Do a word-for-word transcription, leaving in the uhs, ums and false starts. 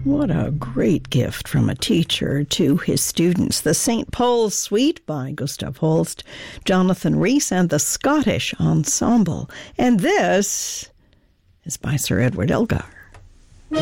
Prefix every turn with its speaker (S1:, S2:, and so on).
S1: What a great gift from a teacher to his students. The Saint Paul's Suite by Gustav Holst, Jonathan Rhys, and the Scottish Ensemble. And this is by Sir Edward Elgar.